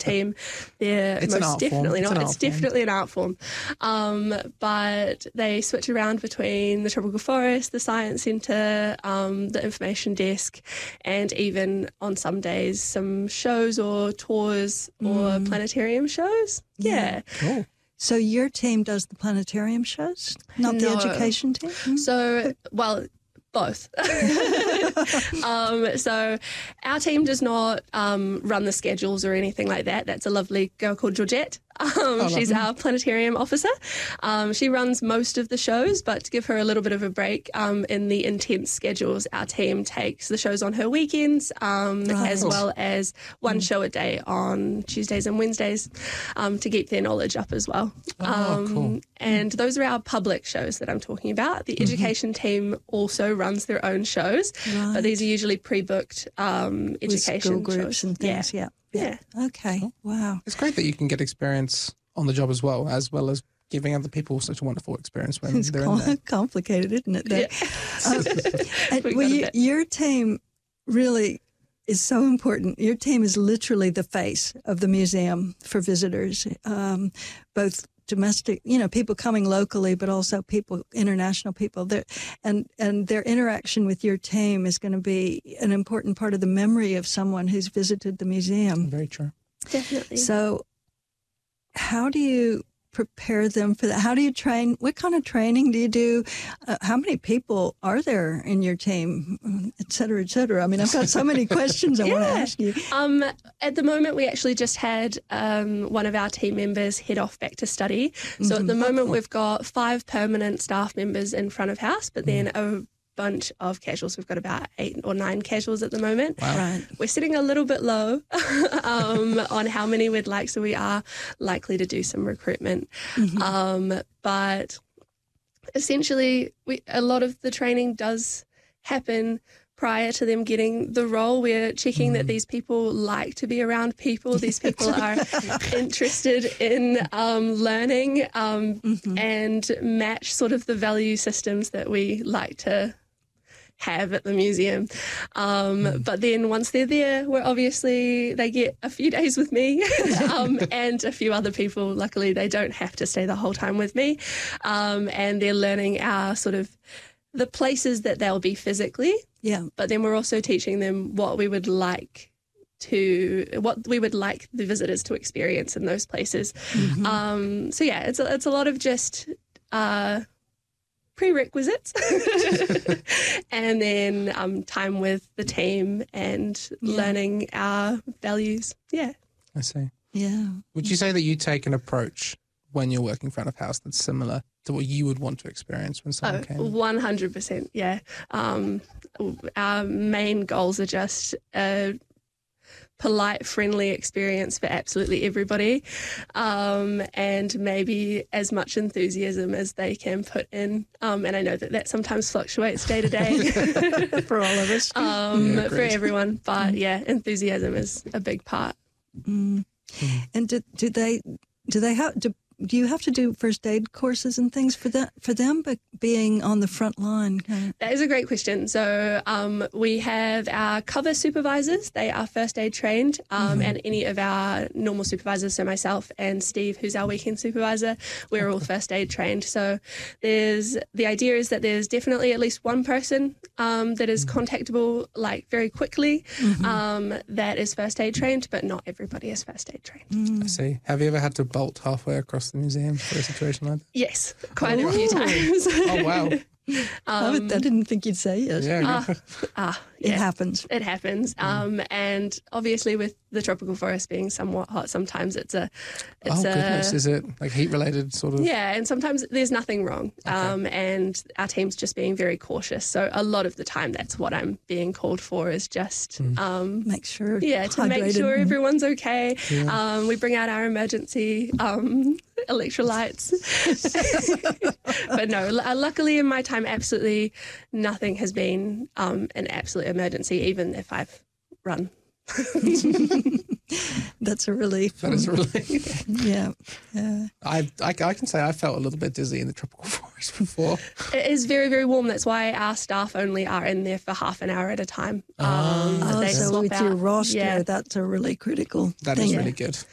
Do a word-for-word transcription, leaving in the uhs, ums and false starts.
team. They're It's an most art definitely form. It's not. an It's art form. definitely an art form. Um, but they switch around between the tropical forest, the science centre, um, the information desk, and even on some days some shows or tours or planetarium shows. Yeah. Cool. So your team does the planetarium shows, not the No. education team? Mm. So, well, both. um, so our team does not um, run the schedules or anything like that. That's a lovely girl called Georgette. Um, she's our planetarium officer. Um, she runs most of the shows, but to give her a little bit of a break um, in the intense schedules, our team takes the shows on her weekends, um, Right. as well as one show a day on Tuesdays and Wednesdays um, to keep their knowledge up as well. Oh, um, cool. And those are our public shows that I'm talking about. The education team also runs their own shows, Right. but these are usually pre-booked um, With education school groups shows. and things, yeah. Yeah. Okay, wow. It's great that you can get experience on the job as well, as well as giving other people such a wonderful experience when It's they're com- in there. complicated, isn't it? though? Yeah. Um, and, We well, got a you, bit. your team really is so important. Your team is literally the face of the museum for visitors, um, both domestic, you know, people coming locally, but also people, international people. They're, and and their interaction with your team is going to be an important part of the memory of someone who's visited the museum. Very true. Definitely. So how do you prepare them for that? How do you train? What kind of training do you do? Uh, how many people are there in your team, et cetera, et cetera? I mean, I've got so many questions I want to Yeah. ask you. Um, at the moment, we actually just had um, one of our team members head off back to study. So at the moment, we've got five permanent staff members in front of house, but then a bunch of casuals. We've got about eight or nine casuals at the moment. Right. We're sitting a little bit low um, on how many we'd like, so we are likely to do some recruitment. Um, but essentially, we, a lot of the training does happen prior to them getting the role. We're checking that these people like to be around people. These people are interested in um, learning um, and match sort of the value systems that we like to have at the museum. Um, but then once they're there, we're obviously, they get a few days with me um, and a few other people. Luckily, they don't have to stay the whole time with me. Um, and they're learning our sort of the places that they'll be physically, Yeah. but then we're also teaching them what we would like to, what we would like the visitors to experience in those places. Um, so yeah, it's a, it's a lot of just uh, prerequisites and then um, time with the team and Yeah. learning our values. Yeah. I see. Yeah. Would you say that you take an approach when you're working front of house that's similar to what you would want to experience when someone Oh, came? one hundred percent, yeah. Um, our main goals are just a polite, friendly experience for absolutely everybody, um, and maybe as much enthusiasm as they can put in. Um, and I know that that sometimes fluctuates day to day For all of us. um, Yeah, for great. everyone. But yeah, enthusiasm is a big part. And do, do they, do they have, do, do you have to do first aid courses and things for that, for them, but being on the front line? Kind of, That is a great question. So um, we have our cover supervisors. They are first aid trained, um, and any of our normal supervisors, so myself and Steve, who's our weekend supervisor, we're all first aid trained. So there's the idea is that there's definitely at least one person um, that is contactable like very quickly um, that is first aid trained, but not everybody is first aid trained. I see. Have you ever had to bolt halfway across the museum for a situation like that? Yes, quite a few times. Oh, wow. I would- I didn't think you'd say yes. Yeah. Ah, It yeah. happens. It happens, um, and obviously with the tropical forest being somewhat hot, sometimes it's a, it's oh, a, goodness. Is it like heat related sort of? yeah, and sometimes there's nothing wrong, um, and our team's just being very cautious. So a lot of the time, that's what I'm being called for is just, um, Make sure. yeah, to make hydrated sure and- everyone's okay. Um, we bring out our emergency um, electrolytes, but no, l- luckily in my time, absolutely nothing has been um, an absolute emergency, even if I've run. That's a relief. That is really. Yeah. Yeah. I, I, I can say I felt a little bit dizzy in the tropical forest before. It is very, very warm. That's why our staff only are in there for half an hour at a time. Um, Oh, they so swap with out. your roster, Yeah. that's a really critical That thing. is really good.